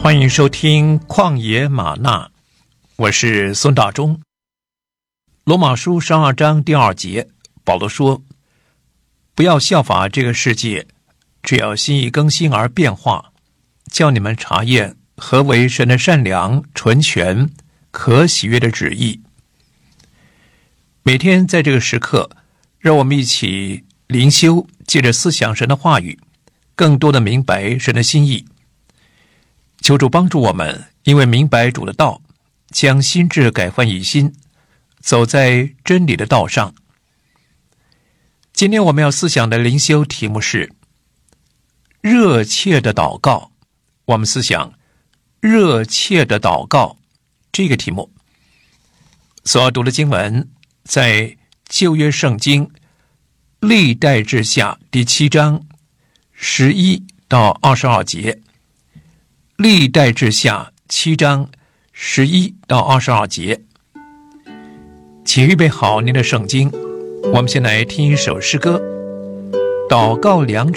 欢迎收听旷野吗哪，我是孙大中。罗马书12章第2节，保罗说，不要效法这个世界，只要心意更新而变化，叫你们查验何为神的善良、纯全、可喜悦的旨意。每天在这个时刻，让我们一起灵修，借着思想神的话语，更多的明白神的心意。求主帮助我们，因为明白主的道，将心志改换以心，走在真理的道上。今天我们要思想的灵修题目是热切的祷告。我们思想热切的祷告这个题目。所要读的经文在旧约圣经历代志下第7章11到22节。历代志下7章11到22节。请预备好您的圣经，我们先来听一首诗歌，祷告良